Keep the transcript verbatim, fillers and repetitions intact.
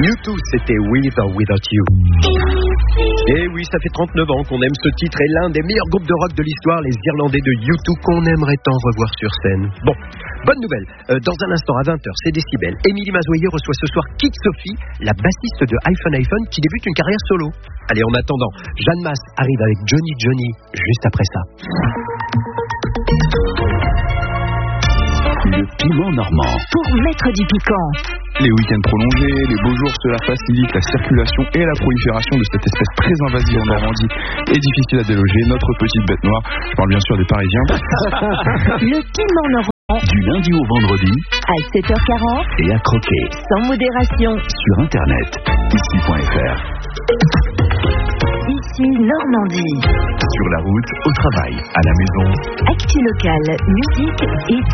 U deux, c'était With or Without You. Et oui, ça fait trente-neuf ans qu'on aime ce titre et l'un des meilleurs groupes de rock de l'histoire, les Irlandais de U deux, qu'on aimerait tant revoir sur scène. Bon, bonne nouvelle, euh, dans un instant à vingt heures, c'est Décibel. Émilie Mazoyer reçoit ce soir Kit Sophie, la bassiste de iPhone iPhone, qui débute une carrière solo. Allez, en attendant, Jeanne Masse arrive avec Johnny Johnny, juste après ça. Le piment normand. Pour mettre du piquant. Les week-ends prolongés, les beaux jours, cela facilite la circulation et la prolifération de cette espèce très invasive en Normandie et difficile à déloger, notre petite bête noire. Je parle bien sûr des Parisiens. Le piment normand. Du lundi au vendredi. À sept heures quarante. Et à croquer. Sans modération. Sur internet. ici point f r. Ici Normandie. Sur la route, au travail, à la maison. Actu locale, musique et